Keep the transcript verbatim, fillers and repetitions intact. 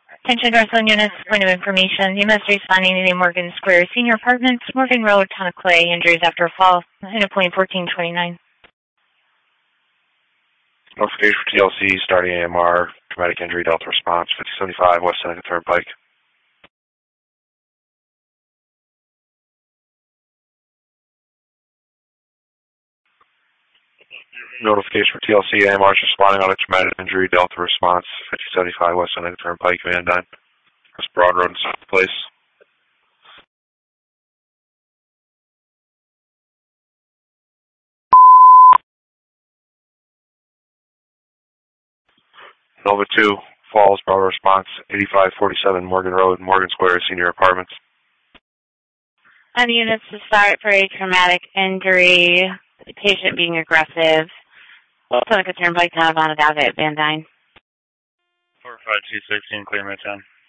Attention Northland units, point of information. You must respond to Morgan Square Senior Apartments, Morgan Road, Town of Clay. Injuries after a fall. In a point fourteen twenty-nine. Notification for T L C, starting A M R, traumatic injury, Delta response, fifty seventy-five West Seneca Turnpike. Notification for T L C, A M R is responding on a traumatic injury, Delta response, fifty seventy-five West Seneca Turnpike, Van Dyne. That's Broad Road in South Place. Nova two, Falls, Broad response, eighty-five forty-seven Morgan Road, Morgan Square, Senior Apartments. On units to start for a traumatic injury, the patient being aggressive. Seneca Turnpike, Town of Onondaga at Van Dyne. four five two sixteen, clear Midtown.